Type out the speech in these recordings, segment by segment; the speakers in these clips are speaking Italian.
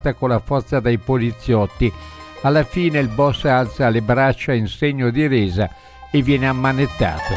con la forza dai poliziotti. Alla fine il boss alza le braccia in segno di resa e viene ammanettato.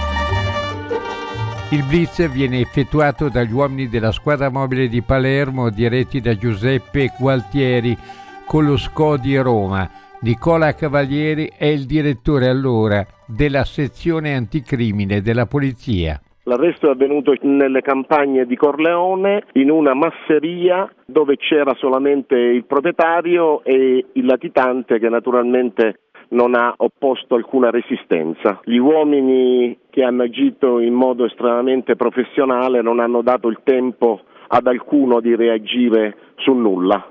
Il blitz viene effettuato dagli uomini della squadra mobile di Palermo diretti da Giuseppe Gualtieri con lo SCO di Roma. Nicola Cavalieri è il direttore allora della sezione anticrimine della polizia. L'arresto è avvenuto nelle campagne di Corleone, in una masseria dove c'era solamente il proprietario e il latitante che naturalmente non ha opposto alcuna resistenza. Gli uomini che hanno agito in modo estremamente professionale non hanno dato il tempo ad alcuno di reagire su nulla.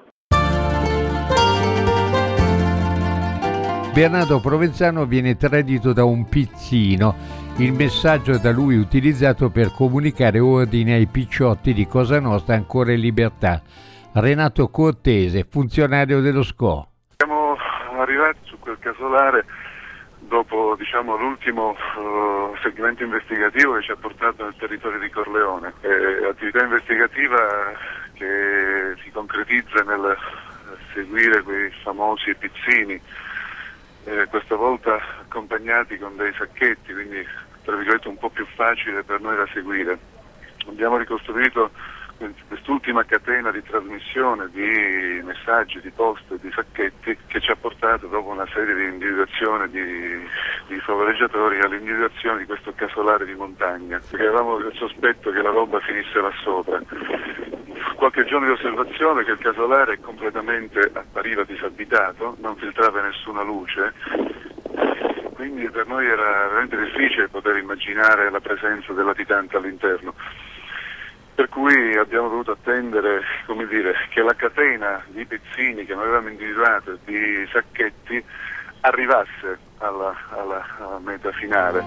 Bernardo Provenzano viene tradito da un pizzino, il messaggio da lui utilizzato per comunicare ordine ai picciotti di Cosa Nostra ancora in libertà. Renato Cortese, funzionario dello SCO. Siamo arrivati su quel casolare dopo l'ultimo segmento investigativo che ci ha portato nel territorio di Corleone. Attività investigativa che si concretizza nel seguire quei famosi pizzini, questa volta accompagnati con dei sacchetti, quindi tra virgolette un po' più facile per noi da seguire. Abbiamo ricostruito quest'ultima catena di trasmissione di messaggi, di post e di sacchetti che ci ha portato, dopo una serie di individuazioni di favoreggiatori, all'individuazione di questo casolare di montagna, perché avevamo il sospetto che la roba finisse là sopra. Qualche giorno di osservazione che il casolare completamente appariva disabitato, non filtrava nessuna luce, quindi per noi era veramente difficile poter immaginare la presenza del latitante all'interno. Per cui abbiamo dovuto attendere, che la catena di pezzini che noi avevamo individuato, di sacchetti, arrivasse alla meta finale.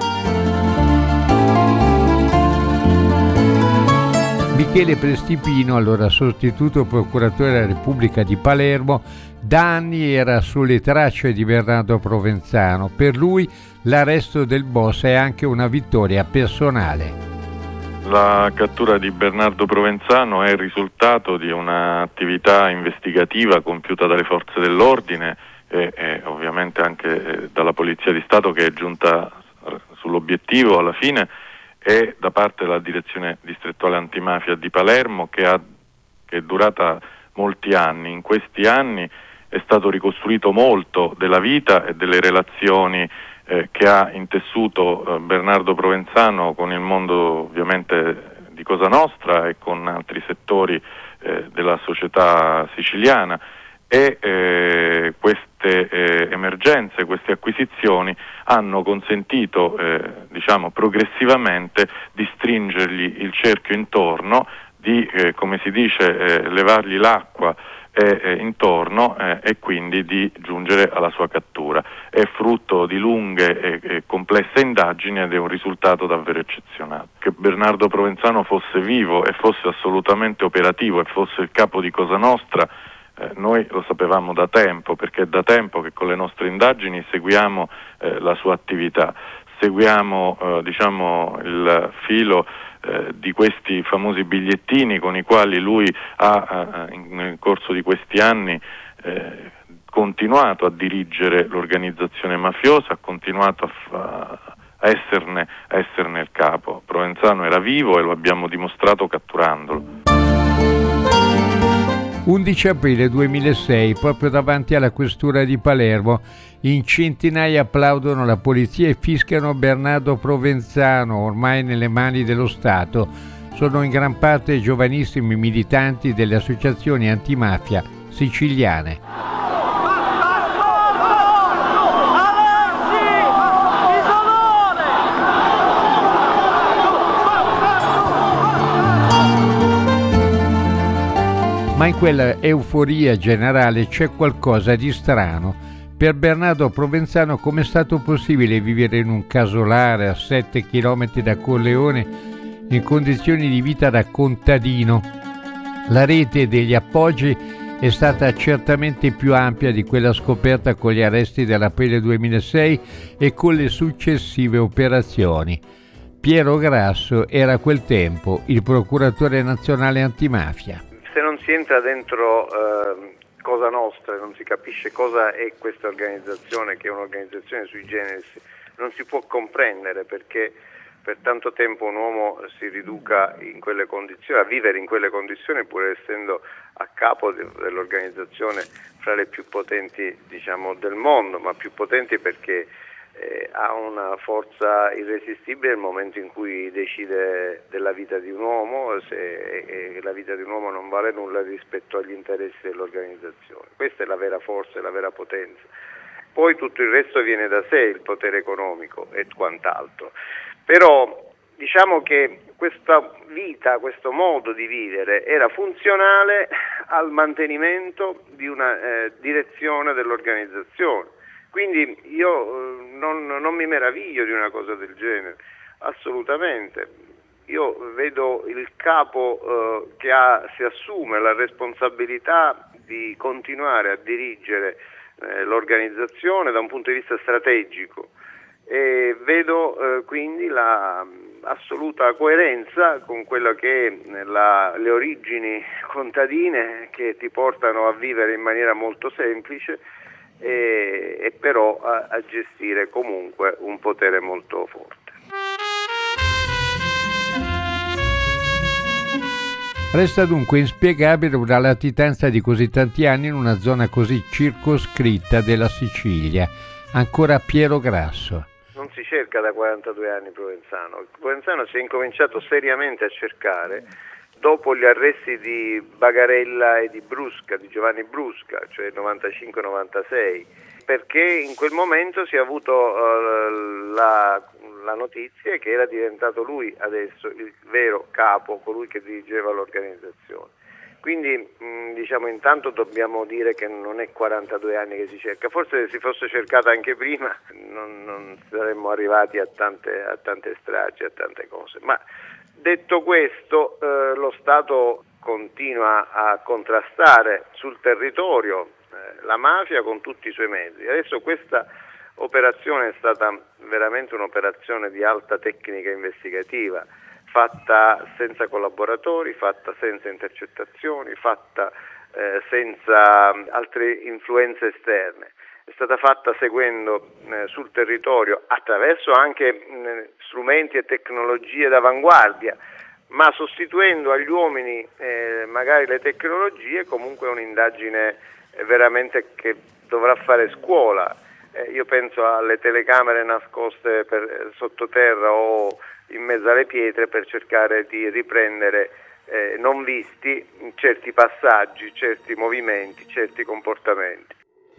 Michele Prestipino, allora sostituto procuratore della Repubblica di Palermo, da anni era sulle tracce di Bernardo Provenzano. Per lui l'arresto del boss è anche una vittoria personale. La cattura di Bernardo Provenzano è il risultato di un'attività investigativa compiuta dalle forze dell'ordine e ovviamente anche dalla Polizia di Stato, che è giunta sull'obiettivo alla fine, e da parte della Direzione Distrettuale Antimafia di Palermo, che è durata molti anni. In questi anni è stato ricostruito molto della vita e delle relazioni che ha intessuto Bernardo Provenzano con il mondo ovviamente di Cosa Nostra e con altri settori della società siciliana, e queste emergenze, queste acquisizioni hanno consentito progressivamente di stringergli il cerchio intorno, di come si dice levargli l'acqua intorno e quindi di giungere alla sua cattura. È frutto di lunghe e complesse indagini ed è un risultato davvero eccezionale. Che Bernardo Provenzano fosse vivo e fosse assolutamente operativo e fosse il capo di Cosa Nostra, noi lo sapevamo da tempo, perché è da tempo che con le nostre indagini seguiamo la sua attività, seguiamo il filo di questi famosi bigliettini con i quali lui ha nel corso di questi anni continuato a dirigere l'organizzazione mafiosa, ha continuato a esserne il capo. Provenzano era vivo e lo abbiamo dimostrato catturandolo. 11 aprile 2006, proprio davanti alla questura di Palermo, in centinaia applaudono la polizia e fischiano Bernardo Provenzano, ormai nelle mani dello Stato. Sono in gran parte giovanissimi militanti delle associazioni antimafia siciliane. Ma in quella euforia generale c'è qualcosa di strano. Per Bernardo Provenzano com'è stato possibile vivere in un casolare a 7 chilometri da Corleone in condizioni di vita da contadino? La rete degli appoggi è stata certamente più ampia di quella scoperta con gli arresti dell'aprile 2006 e con le successive operazioni. Piero Grasso era a quel tempo il procuratore nazionale antimafia. se non si entra dentro Cosa Nostra, non si capisce cosa è questa organizzazione, che è un'organizzazione sui generis, non si può comprendere perché per tanto tempo un uomo si riduca in quelle condizioni, a vivere in quelle condizioni, pur essendo a capo dell'organizzazione fra le più potenti, diciamo, del mondo, ma più potenti perché ha una forza irresistibile nel momento in cui decide della vita di un uomo, se la vita di un uomo non vale nulla rispetto agli interessi dell'organizzazione. Questa è la vera forza e la vera potenza. Poi tutto il resto viene da sé, il potere economico e quant'altro. Però diciamo che questa vita, questo modo di vivere era funzionale al mantenimento di una direzione dell'organizzazione. Quindi io non mi meraviglio di una cosa del genere, assolutamente. Io vedo il capo che si assume la responsabilità di continuare a dirigere l'organizzazione da un punto di vista strategico e vedo quindi la assoluta coerenza con quello che è le origini contadine che ti portano a vivere in maniera molto semplice e però a gestire comunque un potere molto forte. Resta dunque inspiegabile una latitanza di così tanti anni in una zona così circoscritta della Sicilia. Ancora Piero Grasso. Non si cerca da 42 anni Provenzano. Provenzano si è incominciato seriamente a cercare dopo gli arresti di Bagarella e di Brusca, di Giovanni Brusca, cioè 95-96, perché in quel momento si è avuto la notizia che era diventato lui adesso il vero capo, colui che dirigeva l'organizzazione. Quindi diciamo intanto dobbiamo dire che non è 42 anni che si cerca, forse se si fosse cercata anche prima non saremmo arrivati a tante stragi, a tante cose. Ma detto questo, lo Stato continua a contrastare sul territorio la mafia con tutti i suoi mezzi. Adesso questa operazione è stata veramente un'operazione di alta tecnica investigativa, fatta senza collaboratori, fatta senza intercettazioni, fatta senza altre influenze esterne. È stata fatta seguendo sul territorio attraverso anche strumenti e tecnologie d'avanguardia, ma sostituendo agli uomini magari le tecnologie, comunque un'indagine veramente che dovrà fare scuola. Io penso alle telecamere nascoste sottoterra o in mezzo alle pietre per cercare di riprendere non visti certi passaggi, certi movimenti, certi comportamenti.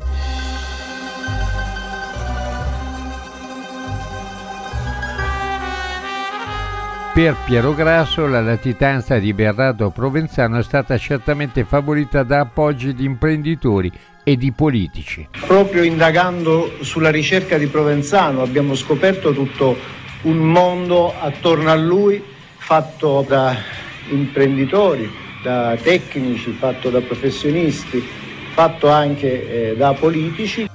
Per Piero Grasso la latitanza di Bernardo Provenzano è stata certamente favorita da appoggi di imprenditori e di politici. Proprio indagando sulla ricerca di Provenzano abbiamo scoperto tutto un mondo attorno a lui fatto da imprenditori, da tecnici, fatto da professionisti, fatto anche da politici.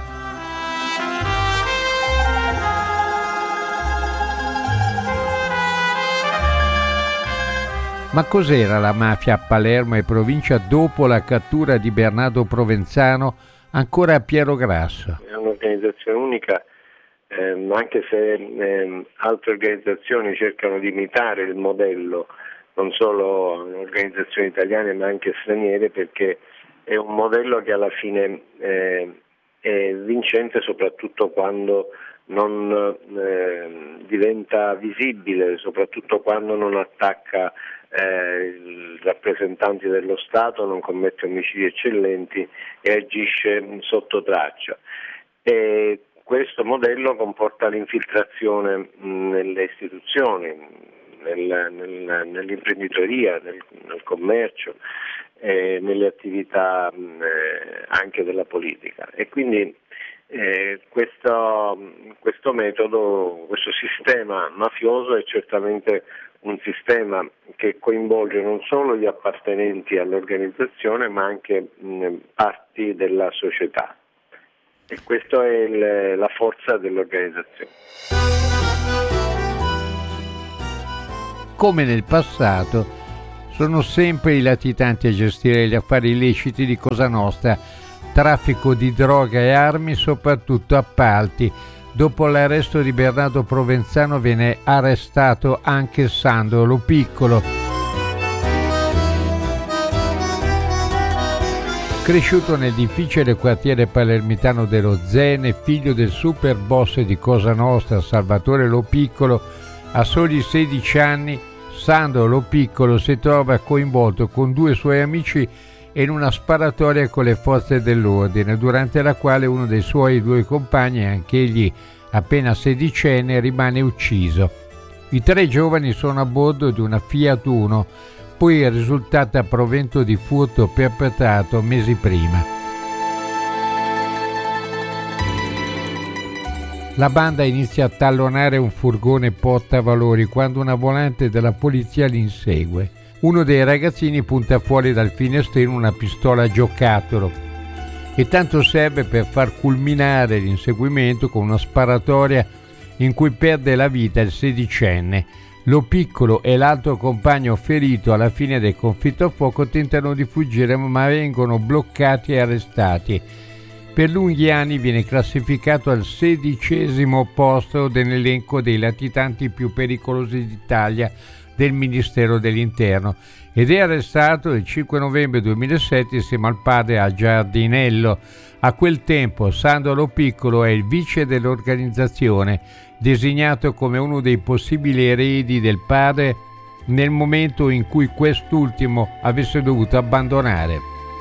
Ma cos'era la mafia a Palermo e provincia dopo la cattura di Bernardo Provenzano? Ancora Piero Grasso. È un'organizzazione unica, anche se altre organizzazioni cercano di imitare il modello, non solo organizzazioni italiane ma anche straniere, perché è un modello che alla fine è vincente soprattutto quando non diventa visibile, soprattutto quando non attacca i rappresentanti dello Stato, non commette omicidi eccellenti e agisce sotto traccia. E questo modello comporta l'infiltrazione nelle istituzioni, nell'imprenditoria, nel commercio, nelle attività anche della politica. E quindi questo metodo, questo sistema mafioso è certamente un sistema che coinvolge non solo gli appartenenti all'organizzazione ma anche parti della società, e questa è la forza dell'organizzazione. Come nel passato Sono sempre i latitanti a gestire gli affari illeciti di Cosa Nostra, traffico di droga e armi, soprattutto appalti. Dopo l'arresto di Bernardo Provenzano viene arrestato anche Sandro Lo Piccolo. Cresciuto nel difficile quartiere palermitano dello Zene, figlio del super boss di Cosa Nostra, Salvatore Lo Piccolo, a soli 16 anni Sandro Lo Piccolo si trova coinvolto con due suoi amici in una sparatoria con le forze dell'ordine, durante la quale uno dei suoi due compagni, anch'egli appena sedicenne, rimane ucciso. I tre giovani sono a bordo di una Fiat Uno, poi risultata provento di furto perpetrato mesi prima. La banda inizia a tallonare un furgone portavalori quando una volante della polizia li insegue. Uno dei ragazzini punta fuori dal finestrino una pistola a giocattolo e tanto serve per far culminare l'inseguimento con una sparatoria in cui perde la vita il sedicenne. Lo Piccolo e l'altro compagno ferito alla fine del conflitto a fuoco tentano di fuggire ma vengono bloccati e arrestati. Per lunghi anni viene classificato al 16° posto nell'elenco dei latitanti più pericolosi d'Italia del Ministero dell'Interno ed è arrestato il 5 novembre 2007 insieme al padre a Giardinello. A quel tempo Sandro Lo Piccolo è il vice dell'organizzazione, designato come uno dei possibili eredi del padre nel momento in cui quest'ultimo avesse dovuto abbandonare.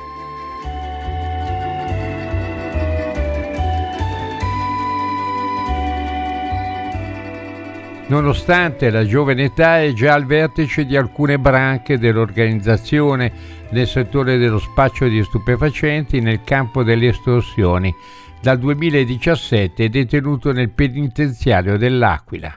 Nonostante la giovane età è già al vertice di alcune branche dell'organizzazione nel settore dello spaccio di stupefacenti nel campo delle estorsioni. Dal 2017 è detenuto nel penitenziario dell'Aquila.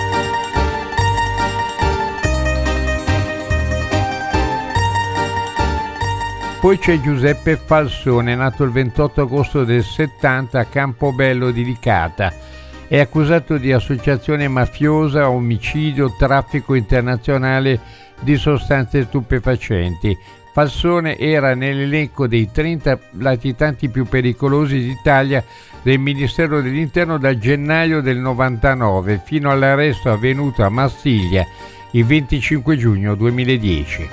Poi c'è Giuseppe Falsone, nato il 28 agosto del 70 a Campobello di Licata. È accusato di associazione mafiosa, omicidio, traffico internazionale di sostanze stupefacenti. Falsone era nell'elenco dei 30 latitanti più pericolosi d'Italia del Ministero dell'Interno dal gennaio del 99 fino all'arresto avvenuto a Marsiglia il 25 giugno 2010.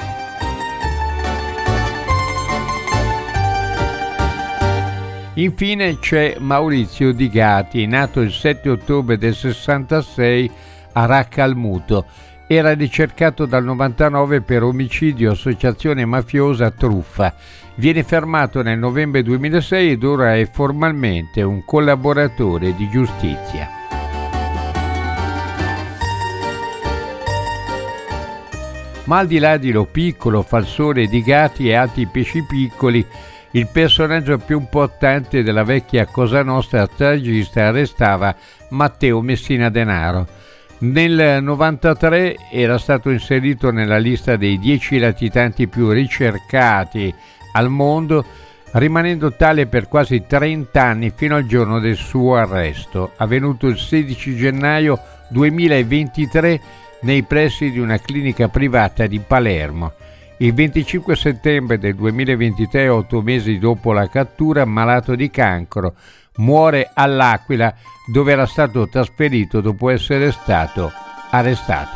Infine c'è Maurizio Di Gati, nato il 7 ottobre del 66 a Raccalmuto. Era ricercato dal 99 per omicidio, associazione mafiosa, truffa. Viene fermato nel novembre 2006 ed ora è formalmente un collaboratore di giustizia. Ma al di là di Lo Piccolo, Falsone, Di Gati e altri pesci piccoli, il personaggio più importante della vecchia Cosa Nostra stragista restava Matteo Messina Denaro. Nel 1993 era stato inserito nella lista dei 10 latitanti più ricercati al mondo, rimanendo tale per quasi 30 anni fino al giorno del suo arresto, avvenuto il 16 gennaio 2023 nei pressi di una clinica privata di Palermo. Il 25 settembre del 2023, 8 mesi dopo la cattura, malato di cancro, muore all'Aquila, dove era stato trasferito dopo essere stato arrestato.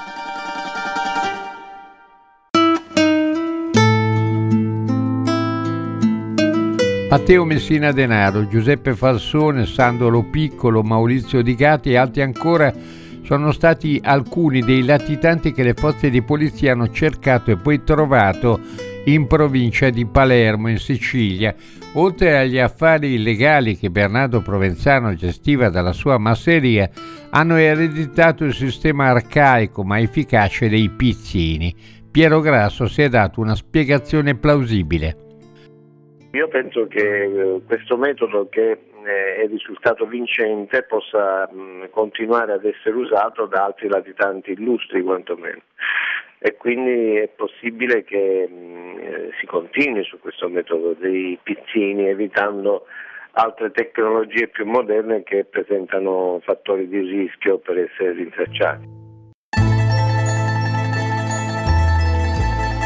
Matteo Messina Denaro, Giuseppe Falsone, Sandro Lo Piccolo, Maurizio Di Gati e altri ancora sono stati alcuni dei latitanti che le forze di polizia hanno cercato e poi trovato in provincia di Palermo, in Sicilia. Oltre agli affari illegali che Bernardo Provenzano gestiva dalla sua masseria, hanno ereditato il sistema arcaico ma efficace dei pizzini. Piero Grasso si è dato una spiegazione plausibile. Io penso che questo metodo, che è risultato vincente, possa continuare ad essere usato da altri latitanti illustri quantomeno, e quindi è possibile che si continui su questo metodo dei pizzini, evitando altre tecnologie più moderne che presentano fattori di rischio per essere rintracciati.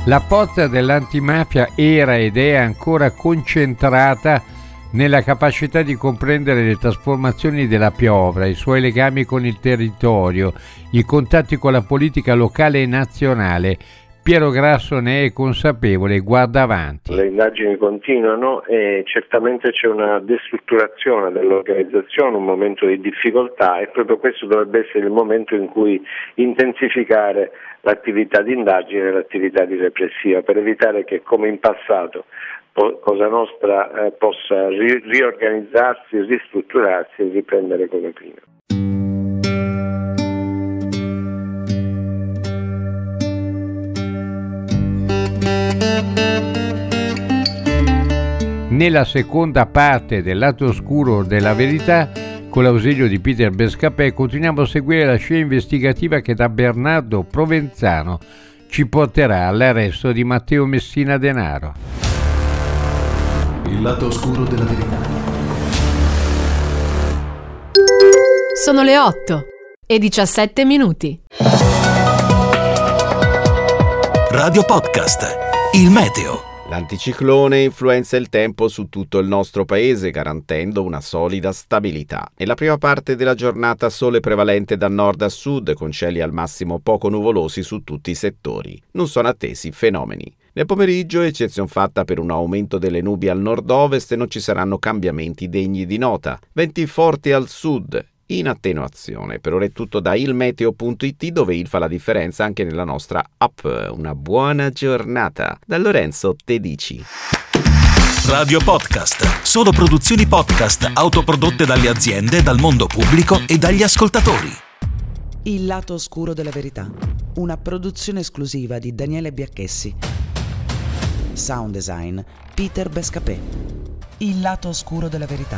La forza dell'antimafia era ed è ancora concentrata nella capacità di comprendere le trasformazioni della piovra, i suoi legami con il territorio, i contatti con la politica locale e nazionale. Piero Grasso ne è consapevole e guarda avanti. Le indagini continuano e certamente c'è una destrutturazione dell'organizzazione, un momento di difficoltà, e proprio questo dovrebbe essere il momento in cui intensificare l'attività di indagine e l'attività di repressiva, per evitare che, come in passato, Cosa Nostra possa riorganizzarsi, ristrutturarsi e riprendere come prima. Nella seconda parte del lato oscuro della verità, con l'ausilio di Peter Bescapè, continuiamo a seguire la scia investigativa che da Bernardo Provenzano ci porterà all'arresto di Matteo Messina Denaro. Il lato oscuro della verità. Sono le 8:17. Radio Podcast. Il meteo. L'anticiclone influenza il tempo su tutto il nostro paese, garantendo una solida stabilità. Nella prima parte della giornata sole prevalente da nord a sud, con cieli al massimo poco nuvolosi su tutti i settori. Non sono attesi fenomeni. Nel pomeriggio, eccezion fatta per un aumento delle nubi al nord-ovest, non ci saranno cambiamenti degni di nota. Venti forti al sud, in attenuazione. Per ora è tutto da ilmeteo.it, dove il fa la differenza anche nella nostra app. Una buona giornata. Da Lorenzo Tedici. Radio Podcast. Solo produzioni podcast autoprodotte dalle aziende, dal mondo pubblico e dagli ascoltatori. Il lato oscuro della verità. Una produzione esclusiva di Daniele Biacchessi. Sound design Peter Bescapè. Il lato oscuro della verità.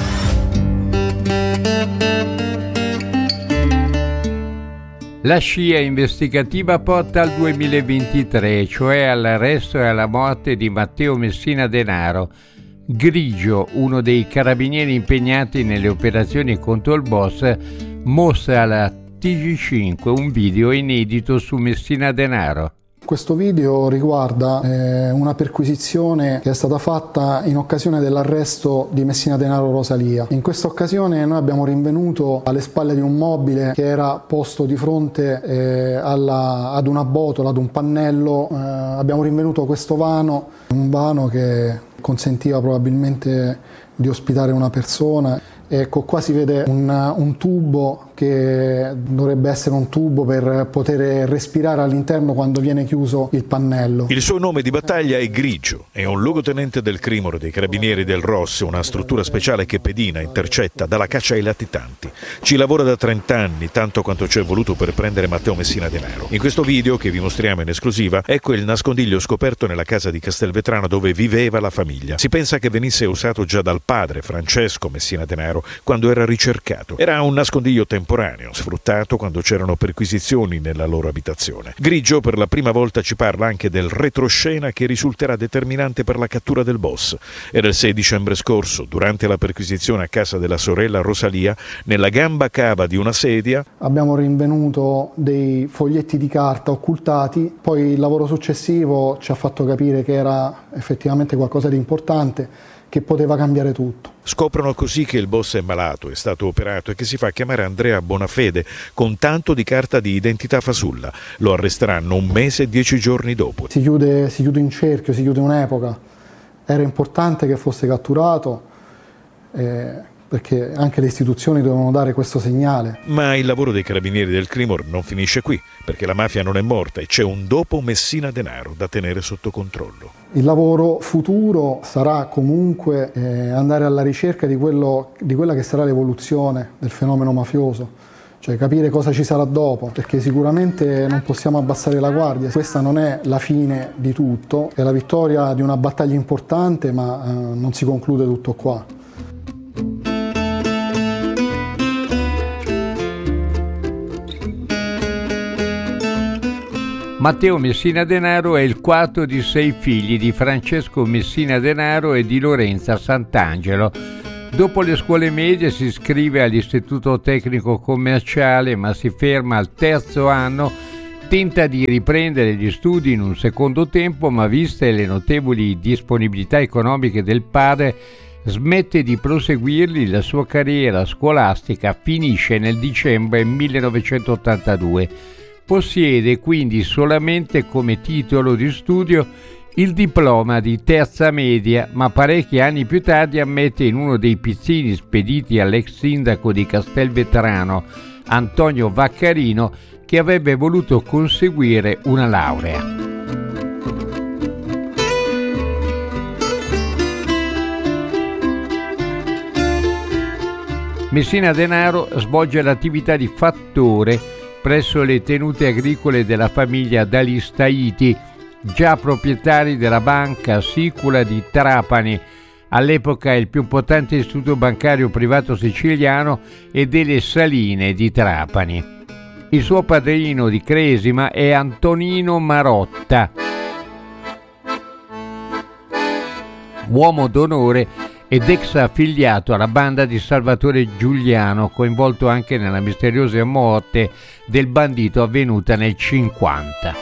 La scia investigativa porta al 2023, cioè all'arresto e alla morte di Matteo Messina Denaro. Grigio, uno dei carabinieri impegnati nelle operazioni contro il boss, mostra alla TG5 un video inedito su Messina Denaro. Questo video riguarda una perquisizione che è stata fatta in occasione dell'arresto di Messina Denaro Rosalia. In questa occasione noi abbiamo rinvenuto alle spalle di un mobile che era posto di fronte ad una botola, ad un pannello, abbiamo rinvenuto questo vano, un vano che consentiva probabilmente di ospitare una persona. Ecco, qua si vede un tubo che dovrebbe essere un tubo per poter respirare all'interno quando viene chiuso il pannello. Il suo nome di battaglia è Grigio, è un luogotenente del Crimor dei Carabinieri del ROS, una struttura speciale che pedina, intercetta, dà la caccia ai latitanti. Ci lavora da 30 anni, tanto quanto ci è voluto per prendere Matteo Messina Denaro. In questo video, che vi mostriamo in esclusiva, ecco il nascondiglio scoperto nella casa di Castelvetrano dove viveva la famiglia. Si pensa che venisse usato già dal padre, Francesco Messina Denaro, quando era ricercato. Era un nascondiglio temporaneo, sfruttato quando c'erano perquisizioni nella loro abitazione. Grigio per la prima volta ci parla anche del retroscena che risulterà determinante per la cattura del boss. Era il 6 dicembre scorso, durante la perquisizione a casa della sorella Rosalia, nella gamba cava di una sedia. Abbiamo rinvenuto dei foglietti di carta occultati, poi il lavoro successivo ci ha fatto capire che era effettivamente qualcosa di importante, che poteva cambiare tutto. Scoprono così che il boss è malato, è stato operato e che si fa chiamare Andrea Bonafede con tanto di carta di identità fasulla. Lo arresteranno 1 mese e 10 giorni dopo. Si chiude un cerchio, si chiude un'epoca. Era importante che fosse catturato perché anche le istituzioni dovevano dare questo segnale. Ma il lavoro dei carabinieri del Crimor non finisce qui, perché la mafia non è morta e c'è un dopo Messina Denaro da tenere sotto controllo. Il lavoro futuro sarà comunque andare alla ricerca di quella che sarà l'evoluzione del fenomeno mafioso, cioè capire cosa ci sarà dopo, perché sicuramente non possiamo abbassare la guardia. Questa non è la fine di tutto, è la vittoria di una battaglia importante, ma non si conclude tutto qua. Matteo Messina Denaro è il quarto di 6 figli di Francesco Messina Denaro e di Lorenza Sant'Angelo. Dopo le scuole medie si iscrive all'Istituto Tecnico Commerciale, ma si ferma al 3° anno tenta di riprendere gli studi in un secondo tempo, ma viste le notevoli disponibilità economiche del padre, smette di proseguirli. La sua carriera scolastica finisce nel dicembre 1982. Possiede quindi solamente come titolo di studio il diploma di terza media, ma parecchi anni più tardi ammette in uno dei pizzini spediti all'ex sindaco di Castelvetrano, Antonio Vaccarino, che avrebbe voluto conseguire una laurea. Messina Denaro svolge l'attività di fattore presso le tenute agricole della famiglia Dalistaiti, già proprietari della banca Sicula di Trapani, all'epoca il più importante istituto bancario privato siciliano, e delle Saline di Trapani. Il suo padrino di cresima è Antonino Marotta, uomo d'onore ed ex affiliato alla banda di Salvatore Giuliano, coinvolto anche nella misteriosa morte del bandito avvenuta nel 50.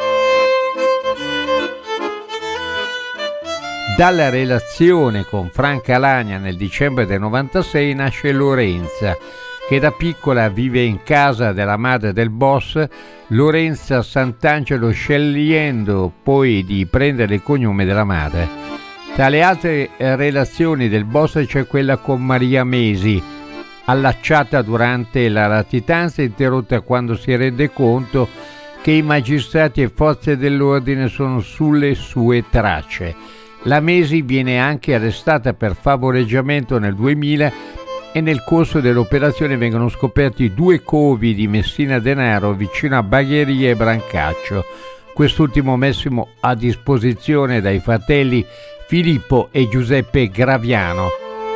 Dalla relazione con Franca Lagna nel dicembre del 96 nasce Lorenza, che da piccola vive in casa della madre del boss, Lorenza Sant'Angelo, scegliendo poi di prendere il cognome della madre. Tra le altre relazioni del boss c'è quella con Maria Mesi, allacciata durante la latitanza, interrotta quando si rende conto che i magistrati e forze dell'ordine sono sulle sue tracce. La Mesi viene anche arrestata per favoreggiamento nel 2000 e nel corso dell'operazione vengono scoperti 2 covi di Messina Denaro vicino a Bagheria e Brancaccio, quest'ultimo messo a disposizione dai fratelli Filippo e Giuseppe Graviano.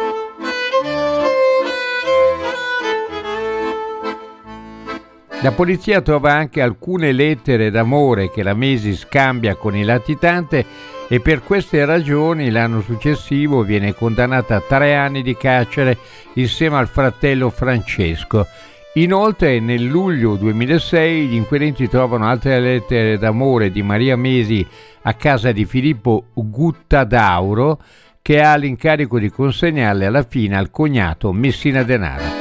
La polizia trova anche alcune lettere d'amore che la Mesi scambia con il latitante, e per queste ragioni l'anno successivo viene condannata a 3 anni di carcere insieme al fratello Francesco. Inoltre nel luglio 2006 gli inquirenti trovano altre lettere d'amore di Maria Mesi a casa di Filippo Guttadauro, che ha l'incarico di consegnarle alla fine al cognato Messina Denaro.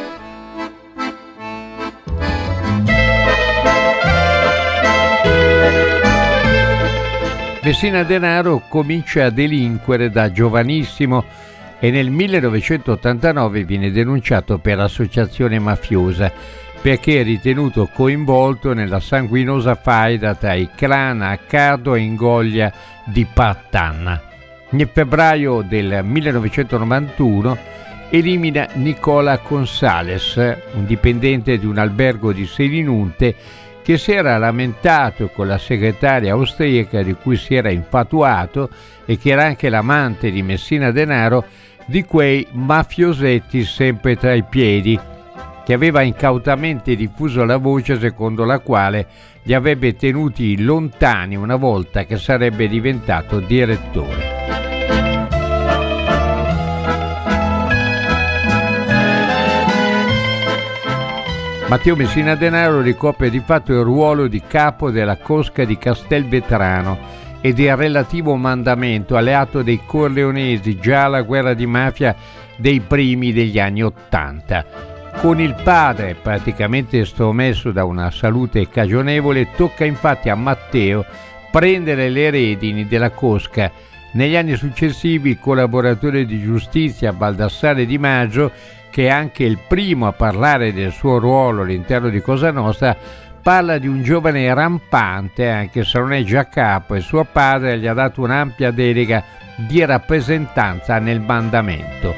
Messina Denaro comincia a delinquere da giovanissimo e nel 1989 viene denunciato per associazione mafiosa perché è ritenuto coinvolto nella sanguinosa faida tra i clan Accardo e Ingoglia di Partanna. Nel febbraio del 1991 elimina Nicola Consales, un dipendente di un albergo di Selinunte, che si era lamentato con la segretaria austriaca di cui si era infatuato e che era anche l'amante di Messina Denaro, di quei mafiosetti sempre tra i piedi, che aveva incautamente diffuso la voce secondo la quale li avrebbe tenuti lontani una volta che sarebbe diventato direttore. Matteo Messina Denaro ricopre di fatto il ruolo di capo della cosca di Castelvetrano e del relativo mandamento alleato dei corleonesi già alla guerra di mafia dei primi degli anni '80. Con il padre praticamente estromesso da una salute cagionevole, tocca infatti a Matteo prendere le redini della cosca. Negli anni successivi il collaboratore di giustizia Baldassare Di Maggio, che è anche il primo a parlare del suo ruolo all'interno di Cosa Nostra, parla di un giovane rampante, anche se non è già capo, e suo padre gli ha dato un'ampia delega di rappresentanza nel mandamento.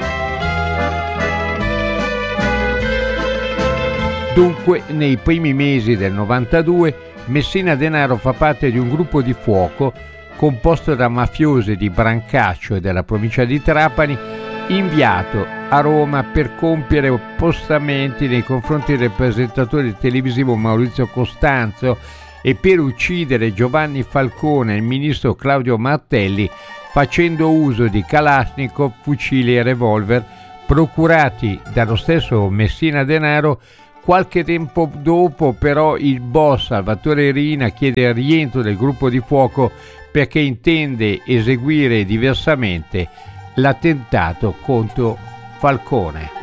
Dunque, nei primi mesi del 92, Messina Denaro fa parte di un gruppo di fuoco composto da mafiosi di Brancaccio e della provincia di Trapani, inviato a Roma per compiere appostamenti nei confronti del presentatore televisivo Maurizio Costanzo e per uccidere Giovanni Falcone e il ministro Claudio Martelli, facendo uso di Kalashnikov, fucili e revolver procurati dallo stesso Messina Denaro Qualche tempo dopo però il boss Salvatore Riina chiede il rientro del gruppo di fuoco perché intende eseguire diversamente l'attentato contro Falcone.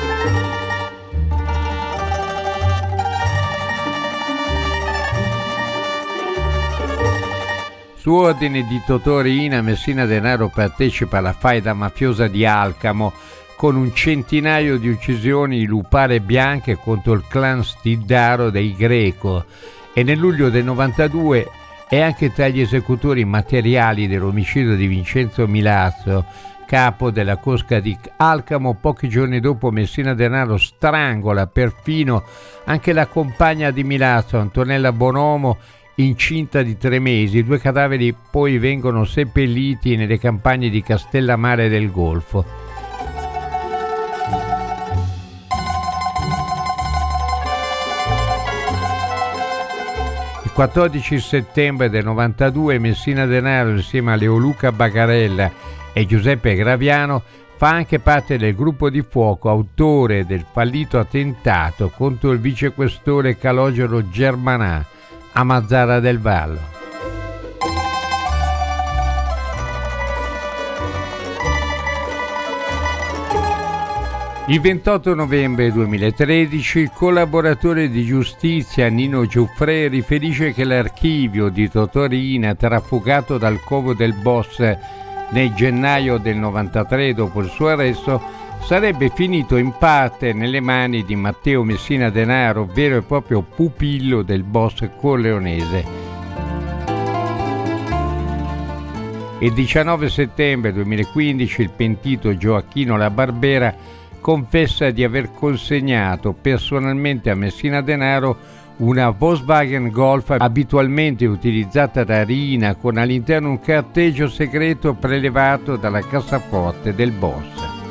Su ordine di Totò Riina, Messina Denaro partecipa alla faida mafiosa di Alcamo con un centinaio di uccisioni lupare bianche contro il clan Stiddaro dei Greco e nel luglio del 92 è anche tra gli esecutori materiali dell'omicidio di Vincenzo Milazzo, capo della cosca di Alcamo. Pochi giorni dopo Messina Denaro strangola perfino anche la compagna di Milazzo, Antonella Bonomo, incinta di 3 mesi. I 2 cadaveri poi vengono seppelliti nelle campagne di Castellammare del Golfo. Il 14 settembre del 92 Messina Denaro, insieme a Leoluca Bagarella e Giuseppe Graviano, fa anche parte del gruppo di fuoco autore del fallito attentato contro il vicequestore Calogero Germanà a Mazara del Vallo. Il 28 novembre 2013 il collaboratore di giustizia Nino Giuffre riferisce che l'archivio di Totò Riina, trafugato dal covo del boss nel gennaio del 93 dopo il suo arresto, sarebbe finito in parte nelle mani di Matteo Messina Denaro, vero e proprio pupillo del boss corleonese. Il 19 settembre 2015 il pentito Gioacchino La Barbera confessa di aver consegnato personalmente a Messina Denaro una Volkswagen Golf abitualmente utilizzata da Riina, con all'interno un carteggio segreto prelevato dalla cassaforte del boss.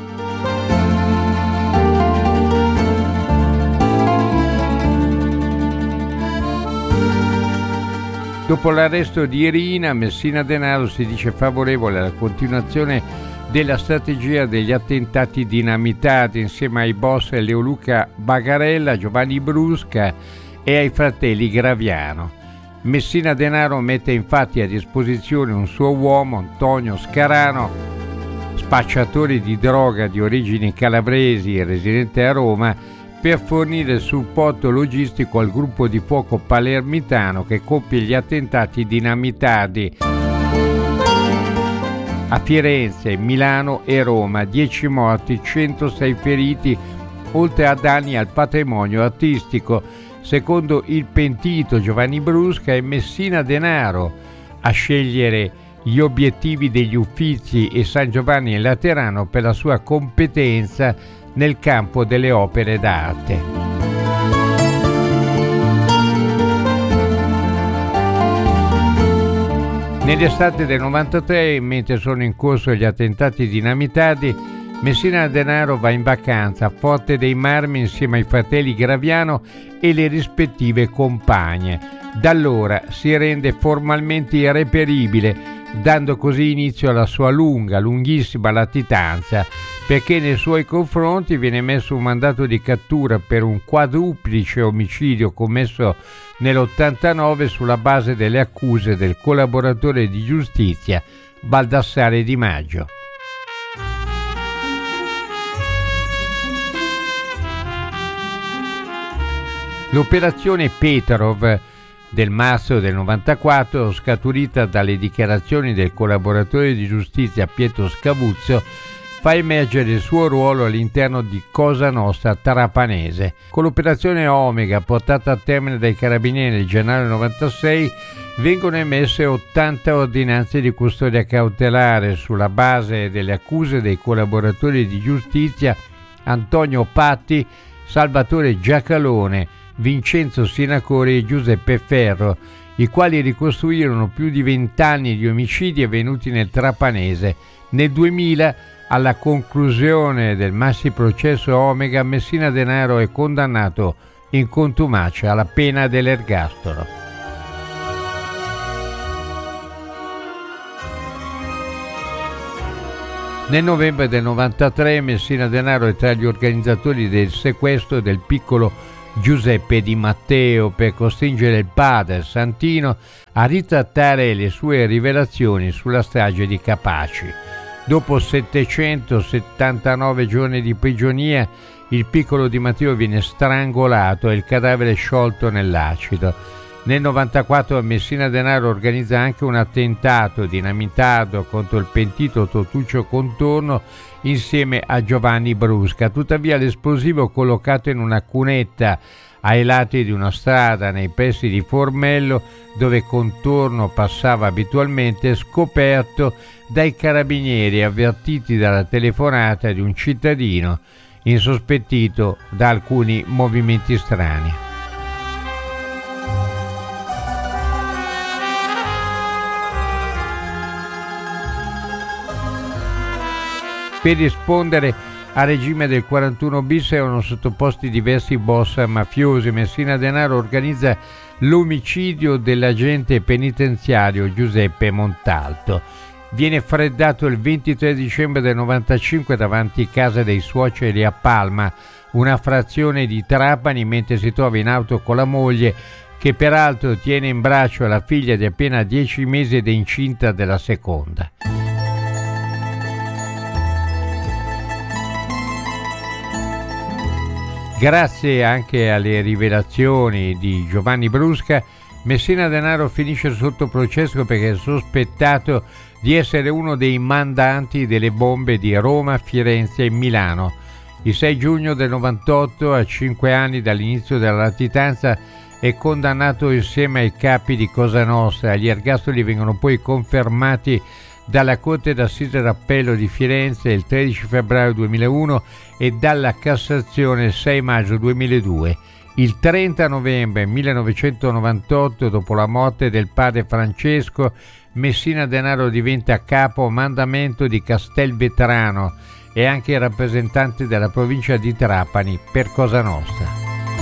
Dopo l'arresto di Riina, Messina Denaro si dice favorevole alla continuazione della strategia degli attentati dinamitati insieme ai boss Leoluca Bagarella, Giovanni Brusca e ai fratelli Graviano. Messina Denaro mette infatti a disposizione un suo uomo, Antonio Scarano, spacciatore di droga di origini calabresi e residente a Roma, per fornire supporto logistico al gruppo di fuoco palermitano che compie gli attentati dinamitati a Firenze, Milano e Roma. 10 morti, 106 feriti, oltre a danni al patrimonio artistico. Secondo il pentito Giovanni Brusca è Messina Denaro a scegliere gli obiettivi degli Uffizi e San Giovanni in Laterano per la sua competenza nel campo delle opere d'arte. Nell'estate del 93, mentre sono in corso gli attentati dinamitati, Messina Denaro va in vacanza a Forte dei Marmi insieme ai fratelli Graviano e le rispettive compagne. Da allora si rende formalmente irreperibile, dando così inizio alla sua lunghissima latitanza, perché nei suoi confronti viene messo un mandato di cattura per un quadruplice omicidio commesso nell'89 sulla base delle accuse del collaboratore di giustizia Baldassare Di Maggio. L'operazione Petrov del marzo del 94, scaturita dalle dichiarazioni del collaboratore di giustizia Pietro Scavuzzo, fa emergere il suo ruolo all'interno di Cosa Nostra Trapanese. Con l'operazione Omega, portata a termine dai carabinieri nel gennaio 96, vengono emesse 80 ordinanze di custodia cautelare sulla base delle accuse dei collaboratori di giustizia Antonio Patti, Salvatore Giacalone, Vincenzo Sinacori e Giuseppe Ferro, i quali ricostruirono più di 20 anni di omicidi avvenuti nel Trapanese. Nel 2000, alla conclusione del maxiprocesso Omega, Messina Denaro è condannato in contumacia alla pena dell'ergastolo. Nel novembre del 93 Messina Denaro è tra gli organizzatori del sequestro del piccolo Giuseppe Di Matteo per costringere il padre Santino a ritrattare le sue rivelazioni sulla strage di Capaci. Dopo 779 giorni di prigionia, il piccolo Di Matteo viene strangolato e il cadavere sciolto nell'acido. Nel 1994 Messina Denaro organizza anche un attentato dinamitato contro il pentito Totuccio Contorno insieme a Giovanni Brusca. Tuttavia l'esplosivo collocato in una cunetta ai lati di una strada nei pressi di Formello, dove Contorno passava abitualmente, è scoperto dai carabinieri avvertiti dalla telefonata di un cittadino insospettito da alcuni movimenti strani. Per rispondere al regime del 41 bis erano sottoposti diversi boss mafiosi. Messina Denaro organizza l'omicidio dell'agente penitenziario Giuseppe Montalto. Viene freddato il 23 dicembre del 95 davanti casa dei suoceri a Palma, una frazione di Trapani, mentre si trova in auto con la moglie, che peraltro tiene in braccio la figlia di appena 10 mesi ed è incinta della seconda. Grazie anche alle rivelazioni di Giovanni Brusca, Messina Denaro finisce sotto processo perché è sospettato di essere uno dei mandanti delle bombe di Roma, Firenze e Milano. Il 6 giugno del 98, a 5 anni dall'inizio della latitanza, è condannato insieme ai capi di Cosa Nostra. Gli ergastoli vengono poi confermati dalla Corte d'Assise d'Appello di Firenze il 13 febbraio 2001 e dalla Cassazione il 6 maggio 2002. Il 30 novembre 1998, dopo la morte del padre Francesco, Messina Denaro diventa capo mandamento di Castelvetrano e anche rappresentante della provincia di Trapani per Cosa Nostra.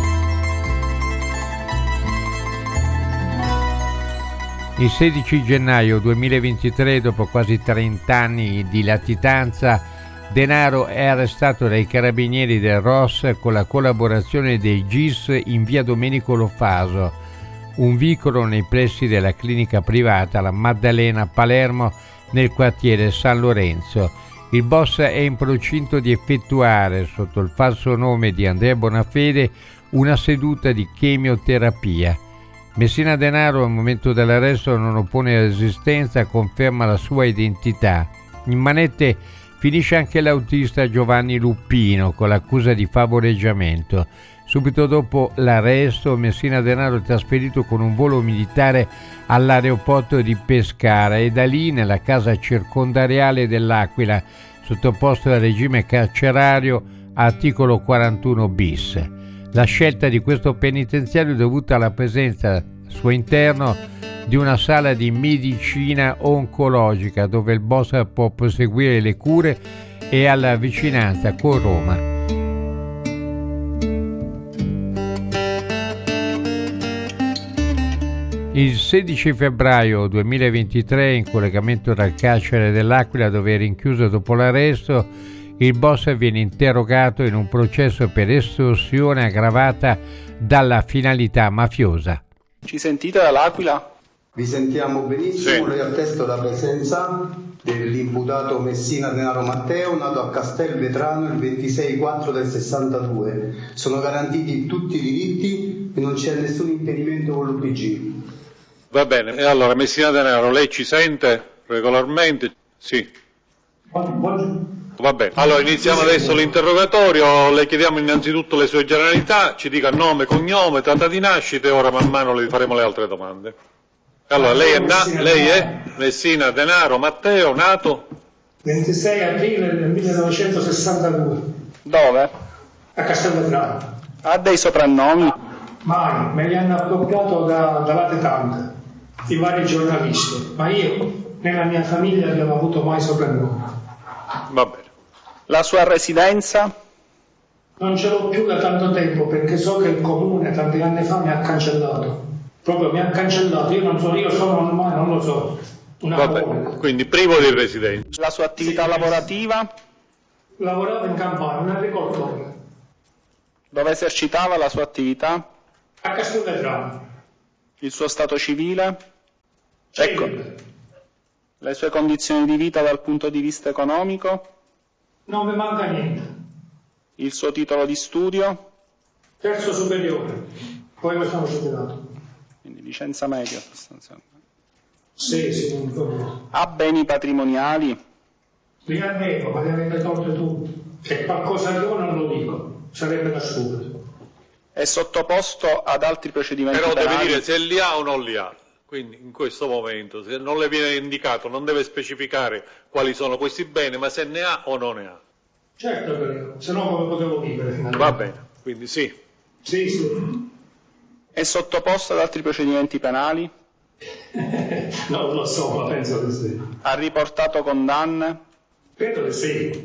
Il 16 gennaio 2023, dopo quasi 30 anni di latitanza, Denaro è arrestato dai carabinieri del ROS con la collaborazione dei GIS in via Domenico Lofaso, un vicolo nei pressi della clinica privata La Maddalena a Palermo, nel quartiere San Lorenzo. Il boss è in procinto di effettuare, sotto il falso nome di Andrea Bonafede, una seduta di chemioterapia. Messina Denaro al momento dell'arresto non oppone resistenza, conferma la sua identità. In manette finisce anche l'autista Giovanni Luppino con l'accusa di favoreggiamento. Subito dopo l'arresto Messina Denaro è trasferito con un volo militare all'aeroporto di Pescara e da lì nella casa circondariale dell'Aquila, sottoposto al regime carcerario articolo 41 bis. La scelta di questo penitenziario è dovuta alla presenza al suo interno di una sala di medicina oncologica dove il boss può proseguire le cure e alla vicinanza con Roma. Il 16 febbraio 2023, in collegamento dal carcere dell'Aquila dove è rinchiuso dopo l'arresto, il boss viene interrogato in un processo per estorsione aggravata dalla finalità mafiosa. Ci sentite dall'Aquila? Vi sentiamo benissimo, sì. Le attesto la presenza dell'imputato Messina Denaro Matteo, nato a Castelvetrano il 26/4 del 62. Sono garantiti tutti i diritti e non c'è nessun impedimento con l'UPG. Va bene, e allora Messina Denaro, lei ci sente regolarmente? Sì. Buongiorno. Va bene, allora iniziamo adesso l'interrogatorio, le chiediamo innanzitutto le sue generalità, ci dica nome, cognome, data di nascita e ora man mano le faremo le altre domande. Allora, lei è Messina Denaro Matteo, nato? 26 aprile del 1962. Dove? A Castelvetrano. Ha dei soprannomi? Mai, me li hanno appropriato da latitante, i vari giornalisti, ma io nella mia famiglia non abbiamo avuto mai soprannomi. Va bene. La sua residenza? Non ce l'ho più da tanto tempo perché so che il comune tanti anni fa mi ha cancellato. Proprio mi ha cancellato, io sono ormai, non lo so. Va bene, quindi privo di residenza. La sua attività lavorativa? Lavoravo in campagna, un agricoltore. Dove esercitava la sua attività? A Castelvetrano. Il suo stato civile? Civile. Ecco. Le sue condizioni di vita dal punto di vista economico? Non mi manca niente. Il suo titolo di studio? Terzo superiore, poi mi sono superato. Quindi licenza media sostanzialmente. Sì, un po'. Ha beni patrimoniali? Li avevo, ma li avete tolte tutti. Che qualcosa di io non lo dico, sarebbe da stupito. È sottoposto ad altri procedimenti Però penali? deve dire se li ha o non li ha. Quindi in questo momento, se non le viene indicato, non deve specificare quali sono questi beni, ma se ne ha o non ne ha. Certo, se no come potevo vivere finalmente. Va bene, quindi sì. Sì. È sottoposto ad altri procedimenti penali? Non lo so, ma penso che sì. Ha riportato condanne? Credo che sì.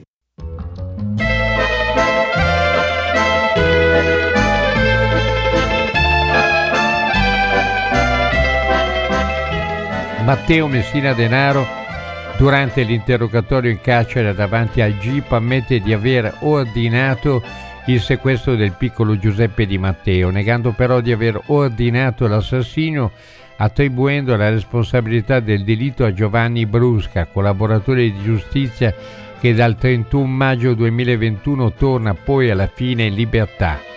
Matteo Messina Denaro, durante l'interrogatorio in carcere davanti al GIP, ammette di aver ordinato il sequestro del piccolo Giuseppe Di Matteo, negando però di aver ordinato l'assassinio, attribuendo la responsabilità del delitto a Giovanni Brusca, collaboratore di giustizia che dal 31 maggio 2021 torna poi alla fine in libertà.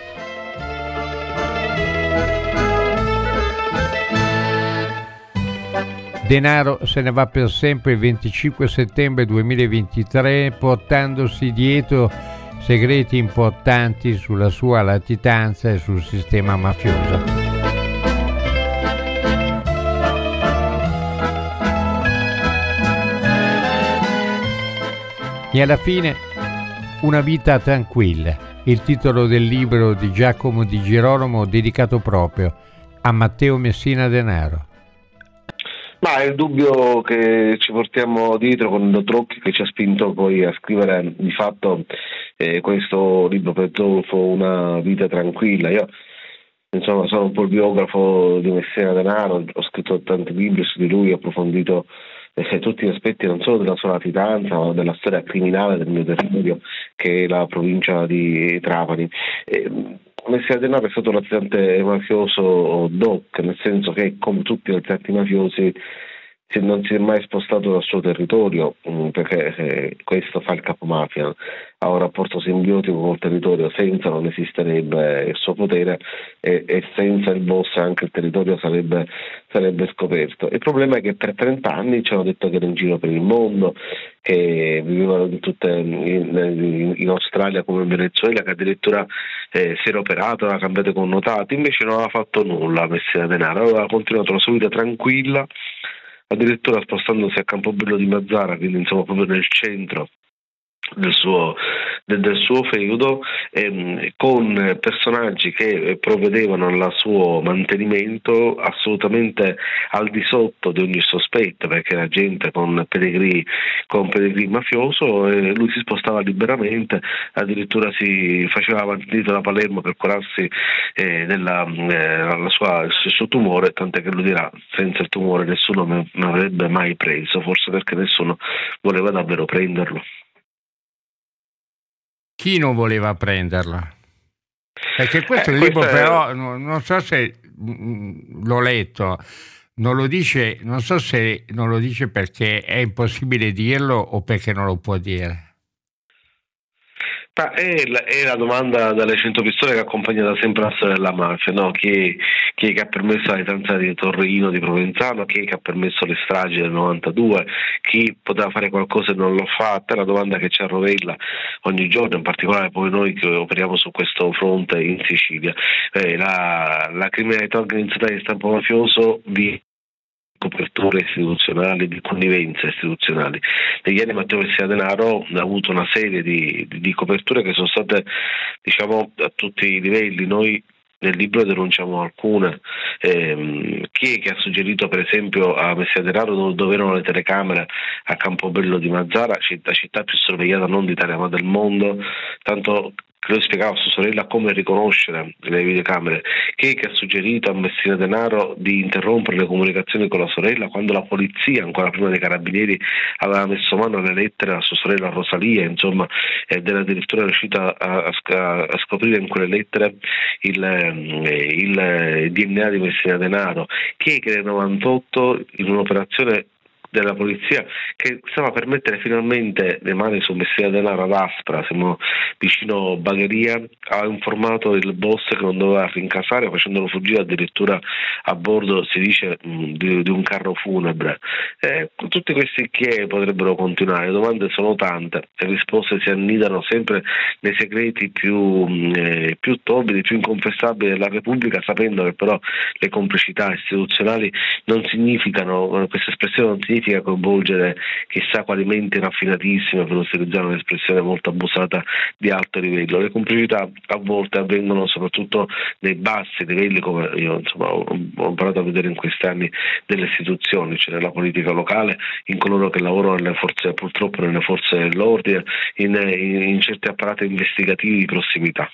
Denaro se ne va per sempre il 25 settembre 2023, portandosi dietro segreti importanti sulla sua latitanza e sul sistema mafioso. E alla fine una vita tranquilla, il titolo del libro di Giacomo Di Girolamo dedicato proprio a Matteo Messina Denaro. Ma è il dubbio che ci portiamo dietro con il dottor Occhi, che ci ha spinto poi a scrivere di fatto questo libro per Zolfo, Una vita tranquilla. Io insomma sono un po' il biografo di Messina Denaro, ho scritto tanti libri su di lui, ho approfondito tutti gli aspetti non solo della sua latitanza ma della storia criminale del mio territorio, che è la provincia di Trapani. Messina Denaro è stato un latitante mafioso doc, nel senso che come tutti i latitanti mafiosi non si è mai spostato dal suo territorio, perché questo fa il capomafia, ha un rapporto simbiotico col territorio, senza non esisterebbe il suo potere e senza il boss anche il territorio sarebbe scoperto. Il problema è che per 30 anni ci hanno detto che era in giro per il mondo, che vivevano in Australia come in Venezuela, che addirittura si era operato, aveva cambiato connotati, invece non aveva fatto nulla Messina Denaro, aveva continuato la sua vita tranquilla, addirittura spostandosi a Campobello di Mazara, quindi insomma proprio nel centro del suo feudo, con personaggi che provvedevano al suo mantenimento assolutamente al di sotto di ogni sospetto, perché era gente con pedigree mafioso, e lui si spostava liberamente, addirittura si faceva avanti da Palermo per curarsi il suo tumore, tant'è che lui dirà: senza il tumore nessuno mi avrebbe mai preso, forse perché nessuno voleva davvero prenderlo. Chi non voleva prenderlo? Perché questo libro però, non so se l'ho letto, non lo dice, non so se non lo dice perché è impossibile dirlo o perché non lo può dire. È la domanda dalle 100 pistole che accompagna da sempre la storia della mafia, no? Chi ha permesso la latitanza di Torrino, di Provenzano, chi ha permesso le stragi del 92, chi poteva fare qualcosa e non l'ha fatta, è la domanda che ci arrovella ogni giorno, in particolare poi noi che operiamo su questo fronte in Sicilia. La criminalità organizzata di stampo mafioso vi coperture istituzionali, di connivenze istituzionali. Negli anni Matteo Messina Denaro ha avuto una serie di coperture che sono state, diciamo, a tutti i livelli. Noi nel libro denunciamo alcune. Chi è che ha suggerito per esempio a Messina Denaro dove erano le telecamere a Campobello di Mazara, la città più sorvegliata non d'Italia ma del mondo, tanto che lui spiegava a sua sorella come riconoscere le videocamere, che ha suggerito a Messina Denaro di interrompere le comunicazioni con la sorella quando la polizia, ancora prima dei carabinieri, aveva messo mano alle lettere a sua sorella Rosalia, insomma, ed era addirittura riuscita a scoprire in quelle lettere il DNA di Messina Denaro, che nel 98 in un'operazione della polizia che stava per mettere finalmente le mani su Messina Denaro ad Aspra, siamo vicino Bagheria, ha informato il boss che non doveva rincasare, facendolo fuggire addirittura a bordo, si dice, di un carro funebre. Tutti questi che potrebbero continuare, le domande sono tante, le risposte si annidano sempre nei segreti più torbidi, più inconfessabili della Repubblica, sapendo che però le complicità istituzionali non significano, questa espressione non significa coinvolgere chissà quali menti raffinatissime, per utilizzare un'espressione molto abusata, di alto livello. Le complicità a volte avvengono soprattutto nei bassi livelli, come io ho imparato a vedere in questi anni delle istituzioni, cioè nella politica locale, in coloro che lavorano nelle forze, purtroppo nelle forze dell'ordine, in certi apparati investigativi di prossimità.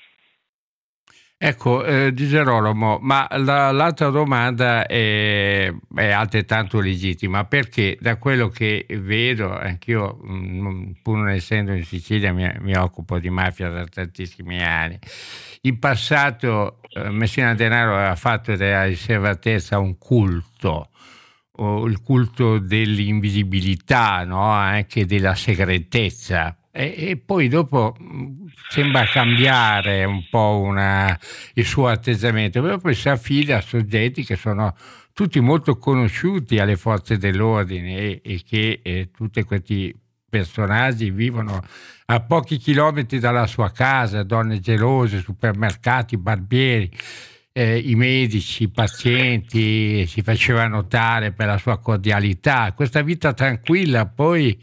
Ecco, Di Gerolamo, ma l'altra domanda è altrettanto legittima, perché da quello che vedo, anch'io pur non essendo in Sicilia mi occupo di mafia da tantissimi anni, in passato Messina Denaro aveva fatto della riservatezza un culto, il culto dell'invisibilità, no? Anche della segretezza. E poi dopo sembra cambiare un po' il suo atteggiamento, però poi si affida a soggetti che sono tutti molto conosciuti alle forze dell'ordine e che tutti questi personaggi vivono a pochi chilometri dalla sua casa, donne gelose, supermercati, barbieri, i medici, i pazienti, si faceva notare per la sua cordialità. Questa vita tranquilla poi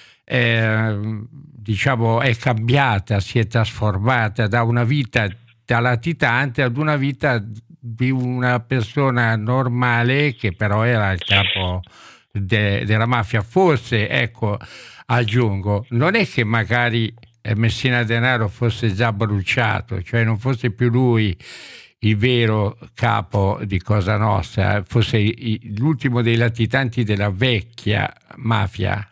diciamo è cambiata, si è trasformata da una vita da latitante ad una vita di una persona normale che però era il capo della mafia. Forse, ecco, aggiungo, non è che magari Messina Denaro fosse già bruciato, cioè non fosse più lui il vero capo di Cosa Nostra, fosse l'ultimo dei latitanti della vecchia mafia.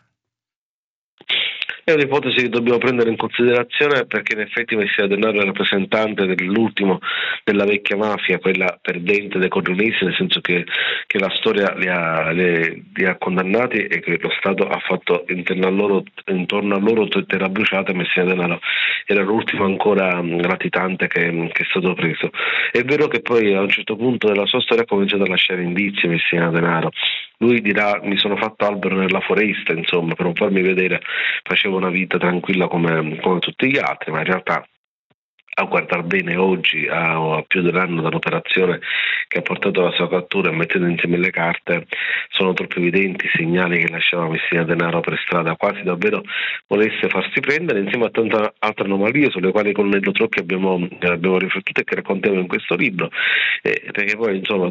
È un'ipotesi che dobbiamo prendere in considerazione, perché in effetti Messina Denaro è rappresentante dell'ultimo della vecchia mafia, quella perdente dei corleonesi, nel senso che la storia li ha condannati e che lo Stato ha fatto intorno a loro terra bruciata. Messina Denaro era l'ultimo ancora latitante che è stato preso. È vero che poi a un certo punto della sua storia ha cominciato a lasciare indizi Messina Denaro. Lui dirà: mi sono fatto albero nella foresta, insomma, per non farmi vedere facevo una vita tranquilla come tutti gli altri, ma in realtà a guardar bene oggi, a più di un anno dall'operazione che ha portato alla sua cattura, e mettendo insieme le carte, sono troppo evidenti i segnali che lasciava Messina Denaro per strada, quasi davvero volesse farsi prendere, insieme a tante altre anomalie sulle quali con Nello Trocchi abbiamo riflettuto e che raccontiamo in questo libro, perché poi insomma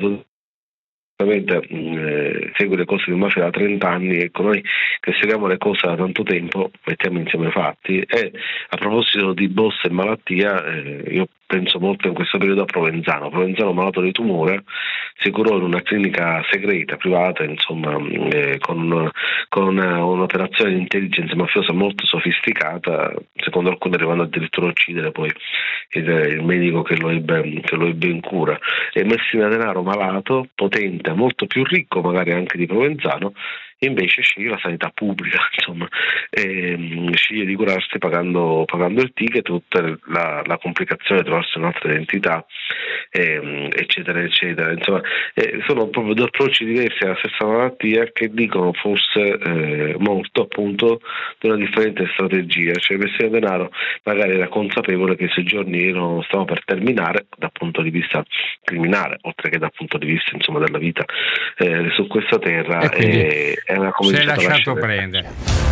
segue le cose di mafia da 30 anni, ecco, noi che seguiamo le cose da tanto tempo mettiamo insieme i fatti. E a proposito di boss e malattia, io penso molto in questo periodo a Provenzano malato di tumore, si curò in una clinica segreta privata, insomma, con un'operazione di intelligence mafiosa molto sofisticata, secondo alcuni arrivando addirittura a uccidere poi il medico che lo ebbe in cura. E Messina Denaro malato, potente, molto più ricco magari anche di Provenzano, invece sceglie la sanità pubblica, insomma, sceglie di curarsi pagando il ticket, tutta la complicazione di trovarsi un'altra identità, eccetera eccetera. Insomma, sono proprio due approcci diversi alla stessa malattia che dicono forse molto appunto di una differente strategia. Cioè Messina Denaro magari era consapevole che i suoi giorni stavano per terminare dal punto di vista criminale, oltre che dal punto di vista insomma della vita su questa terra, e si è lasciato prendere.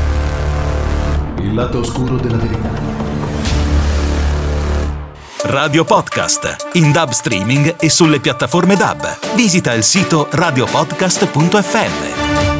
Il lato oscuro della verità. Radio Podcast, in DAB streaming e sulle piattaforme DAB. Visita il sito radiopodcast.fm.